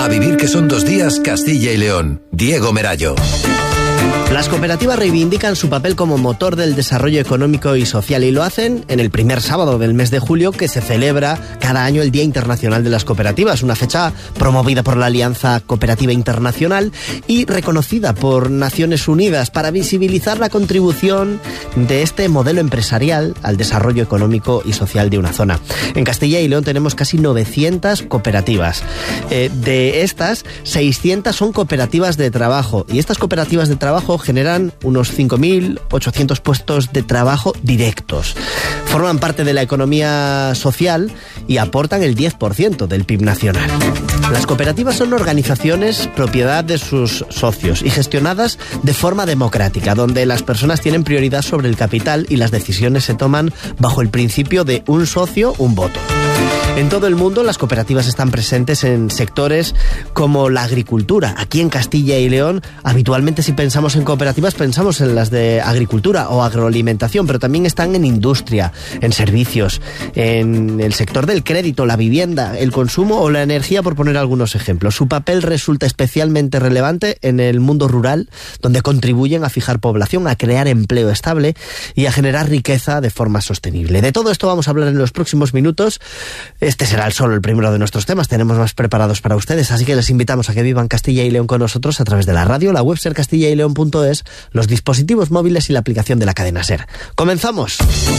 A vivir que son 2 días, Castilla y León. Diego Merallo. Las cooperativas reivindican su papel como motor del desarrollo económico y social y lo hacen en el primer sábado del mes de julio, que se celebra cada año el Día Internacional de las Cooperativas, una fecha promovida por la Alianza Cooperativa Internacional y reconocida por Naciones Unidas para visibilizar la contribución de este modelo empresarial al desarrollo económico y social de una zona. En Castilla y León tenemos casi 900 cooperativas. De estas, 600 son cooperativas de trabajo y estas cooperativas de trabajo generan unos 5.800 puestos de trabajo directos. Forman parte de la economía social y aportan el 10% del PIB nacional. Las cooperativas son organizaciones propiedad de sus socios y gestionadas de forma democrática, donde las personas tienen prioridad sobre el capital y las decisiones se toman bajo el principio de un socio, un voto. En todo el mundo las cooperativas están presentes en sectores como la agricultura. Aquí en Castilla y León, habitualmente si pensamos en cooperativas pensamos en las de agricultura o agroalimentación, pero también están en industria, en servicios, en el sector del crédito, la vivienda, el consumo o la energía, por poner algunos ejemplos. Su papel resulta especialmente relevante en el mundo rural, donde contribuyen a fijar población, a crear empleo estable y a generar riqueza de forma sostenible. De todo esto vamos a hablar en los próximos minutos. Este será solo el primero de nuestros temas, tenemos más preparados para ustedes, así que les invitamos a que vivan Castilla y León con nosotros a través de la radio, la web sercastillaileon.es, los dispositivos móviles y la aplicación de la cadena SER. ¡Comenzamos!